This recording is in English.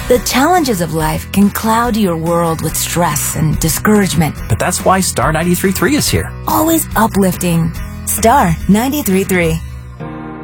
The challenges of life can cloud your world with stress and discouragement. But that's why Star 93.3 is here. Always uplifting. Star 93.3.